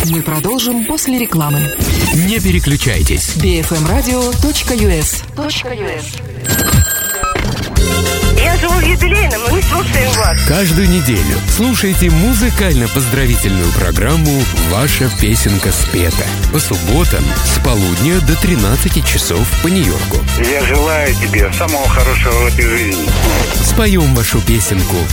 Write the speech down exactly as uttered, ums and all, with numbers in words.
Мы продолжим после рекламы. Не переключайтесь. би эф эм радио точка ю эс. Я живу в юбилейном, мы не слушаем вас. Каждую неделю слушайте музыкально-поздравительную программу «Ваша песенка спета» по субботам с полудня до тринадцати часов по Нью-Йорку. Я желаю тебе самого хорошего в этой жизни. Споем вашу песенку